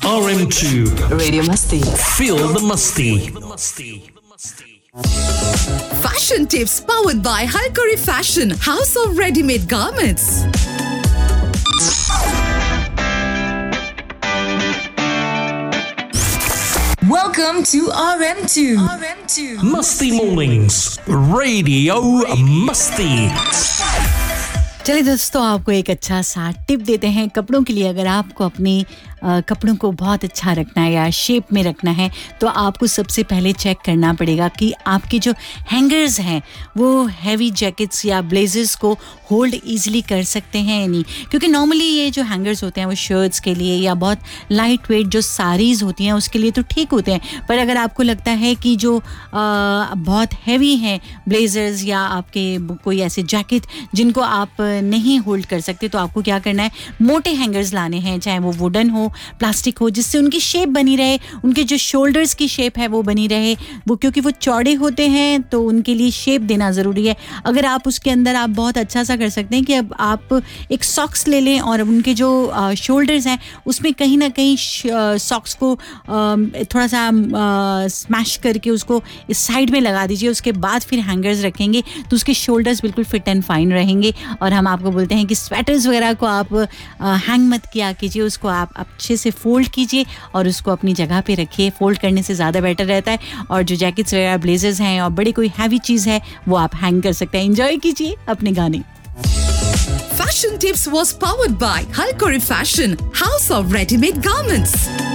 RM2 Radio Masti. Feel the Musty. Fashion tips powered by Halkari Fashion, House of Ready-Made Garments. Welcome to RM2. Musty Mornings. Radio Musty. चलिए दोस्तों, आपको एक अच्छा सा tip देते हैं कपड़ों के लिए। अगर आपको अपने कपड़ों को बहुत अच्छा रखना है या शेप में रखना है, तो आपको सबसे पहले चेक करना पड़ेगा कि आपके जो हैंगर्स हैं वो हैवी जैकेट्स या ब्लेजर्स को होल्ड इजीली कर सकते हैं या नहीं। क्योंकि नॉर्मली ये जो हैंगर्स होते हैं वो शर्ट्स के लिए या बहुत लाइट वेट जो साड़ीज़ होती हैं उसके लिए तो ठीक होते हैं, पर अगर आपको लगता है कि जो बहुत हैवी हैं ब्लेजर्स या आपके कोई ऐसे जैकेट जिनको आप नहीं होल्ड कर सकते, तो आपको क्या करना है, मोटे हैंगर्स लाने हैं, चाहे वो वुडन हो, प्लास्टिक हो, जिससे उनकी शेप बनी रहे, उनके जो शोल्डर्स की शेप है वो बनी रहे। वो क्योंकि वो चौड़े होते हैं तो उनके लिए शेप देना ज़रूरी है। अगर आप उसके अंदर आप बहुत अच्छा सा कर सकते हैं कि अब आप एक सॉक्स ले लें और उनके जो शोल्डर्स हैं उसमें कहीं ना कहीं सॉक्स को थोड़ा सा स्मैश करके उसको इस साइड में लगा दीजिए। उसके बाद फिर हैंगर्स रखेंगे तो उसके शोल्डर्स बिल्कुल फिट एंड फाइन रहेंगे। और हम आपको बोलते हैं कि स्वेटर्स वगैरह को आप हैंग मत किया कीजिए, उसको आप अच्छे से फोल्ड कीजिए और उसको अपनी जगह पे रखिए। फोल्ड करने से ज़्यादा बेटर रहता है। और जो जैकेट्स वगैरह ब्लेजर्स हैं और बड़ी कोई हैवी चीज़ है वो आप हैंग कर सकते हैं। एंजॉय कीजिए अपने गाने। Fashion tips was powered by Halkari Fashion, House of Ready-Made Garments.